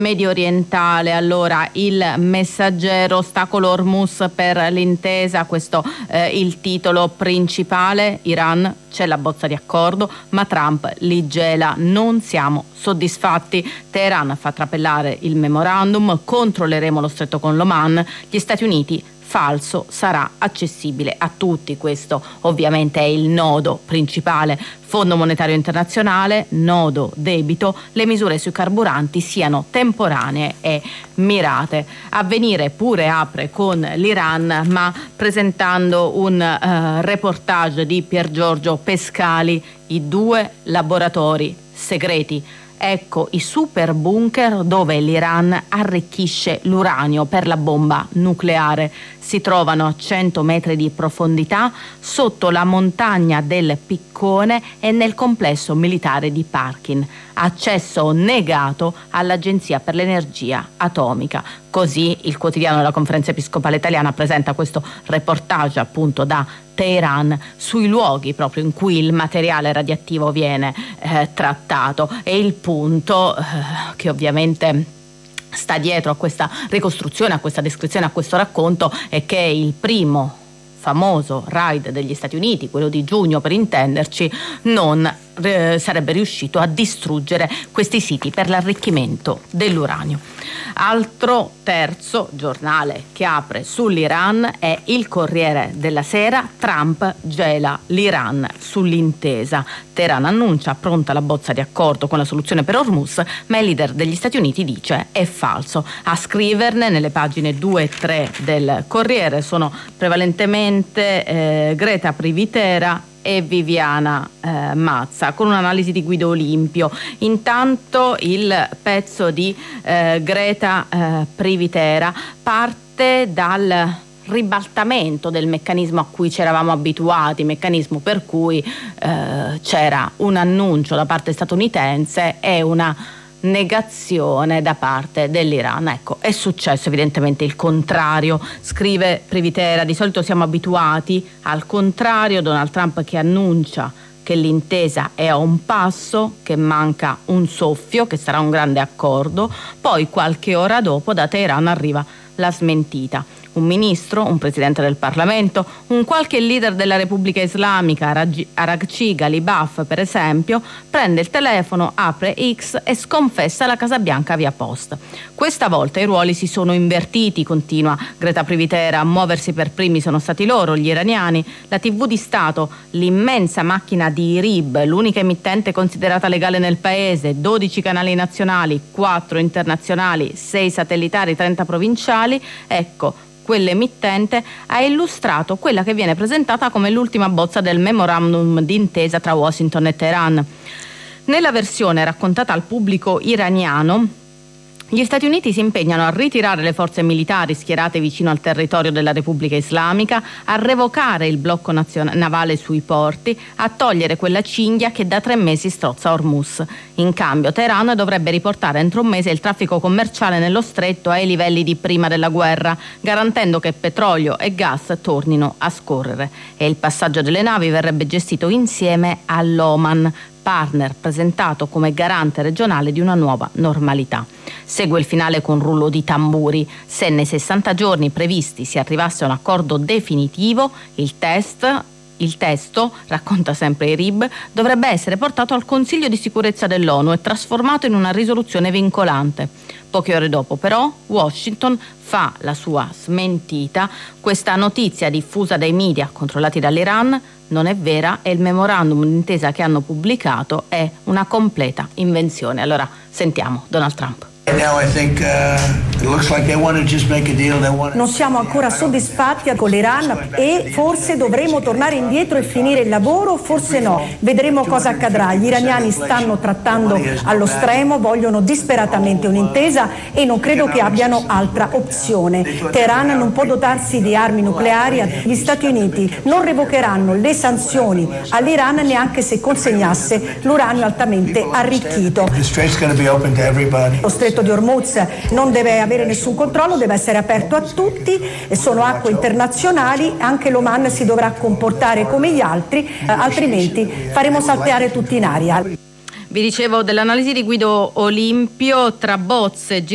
Medio orientale, allora il Messaggero, ostacolo Hormuz per l'intesa, questo il titolo principale. Iran, c'è la bozza di accordo, ma Trump li gela, non siamo soddisfatti. Teheran fa trapelare il memorandum, controlleremo lo stretto con l'Oman, gli Stati Uniti falso, sarà accessibile a tutti. Questo ovviamente è il nodo principale. Fondo Monetario Internazionale, nodo debito, le misure sui carburanti siano temporanee e mirate. Avvenire pure apre con l'Iran, ma presentando un reportage di Pier Giorgio Pescali, i 2 laboratori segreti. Ecco i super bunker dove l'Iran arricchisce l'uranio per la bomba nucleare. Si trovano a 100 metri di profondità sotto la montagna del Piccone e nel complesso militare di Parkin. Accesso negato all'Agenzia per l'Energia Atomica. Così il quotidiano della Conferenza Episcopale Italiana presenta questo reportage appunto da Teheran sui luoghi proprio in cui il materiale radioattivo viene trattato. E il punto che ovviamente sta dietro a questa ricostruzione, a questa descrizione, a questo racconto è che il primo famoso raid degli Stati Uniti, quello di giugno per intenderci, non sarebbe riuscito a distruggere questi siti per l'arricchimento dell'uranio. Altro terzo giornale che apre sull'Iran è il Corriere della Sera. Trump gela l'Iran sull'intesa. Teheran annuncia pronta la bozza di accordo con la soluzione per Hormuz, ma il leader degli Stati Uniti dice è falso. A scriverne nelle pagine 2 e 3 del Corriere sono prevalentemente Greta Privitera e Viviana Mazza, con un'analisi di Guido Olimpio. Intanto il pezzo di Greta Privitera parte dal ribaltamento del meccanismo a cui ci eravamo abituati, meccanismo per cui c'era un annuncio da parte statunitense e una negazione da parte dell'Iran. Ecco, è successo evidentemente il contrario, scrive Privitera. Di solito siamo abituati al contrario, Donald Trump che annuncia che l'intesa è a un passo, che manca un soffio, che sarà un grande accordo, poi qualche ora dopo da Teheran arriva la smentita. Un ministro, un presidente del Parlamento, un qualche leader della Repubblica Islamica, Araghchi Ghalibaf per esempio, prende il telefono, apre X e sconfessa la Casa Bianca via post. Questa volta i ruoli si sono invertiti, continua Greta Privitera. A muoversi per primi sono stati loro, gli iraniani. La TV di Stato, l'immensa macchina di IRIB, l'unica emittente considerata legale nel paese, 12 canali nazionali, 4 internazionali, 6 satellitari, 30 provinciali. Ecco, quell'emittente ha illustrato quella che viene presentata come l'ultima bozza del memorandum d'intesa tra Washington e Teheran. Nella versione raccontata al pubblico iraniano, gli Stati Uniti si impegnano a ritirare le forze militari schierate vicino al territorio della Repubblica Islamica, a revocare il blocco navale sui porti, a togliere quella cinghia che da 3 mesi strozza Hormuz. In cambio, Teheran dovrebbe riportare entro un mese il traffico commerciale nello stretto ai livelli di prima della guerra, garantendo che petrolio e gas tornino a scorrere. E il passaggio delle navi verrebbe gestito insieme all'Oman, partner presentato come garante regionale di una nuova normalità. Segue il finale con rullo di tamburi. Se nei 60 giorni previsti si arrivasse a un accordo definitivo, il testo, racconta sempre IRIB, dovrebbe essere portato al Consiglio di sicurezza dell'ONU e trasformato in una risoluzione vincolante. Poche ore dopo, però, Washington fa la sua smentita. Questa notizia diffusa dai media controllati dall'Iran non è vera e il memorandum d'intesa che hanno pubblicato è una completa invenzione. Allora, sentiamo Donald Trump. Non siamo ancora soddisfatti con l'Iran e forse dovremo tornare indietro e finire il lavoro, forse no. Vedremo cosa accadrà. Gli iraniani stanno trattando allo stremo, vogliono disperatamente un'intesa e non credo che abbiano altra opzione. Teheran non può dotarsi di armi nucleari. Gli Stati Uniti non revocheranno le sanzioni all'Iran neanche se consegnasse l'uranio altamente arricchito. Lo stretto di Hormuz non deve avere nessun controllo, deve essere aperto a tutti, sono acque internazionali, anche l'Oman si dovrà comportare come gli altri, altrimenti faremo saltare tutti in aria. Vi dicevo dell'analisi di Guido Olimpio tra bozze